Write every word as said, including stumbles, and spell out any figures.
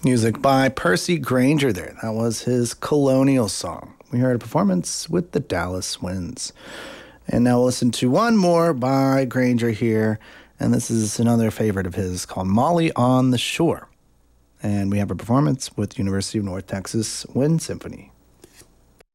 Music by Percy Granger there. That was his Colonial song. We heard a performance with the Dallas Winds. And now we'll listen to one more by Granger here. And this is another favorite of his called Molly on the Shore. And we have a performance with University of North Texas Wind Symphony.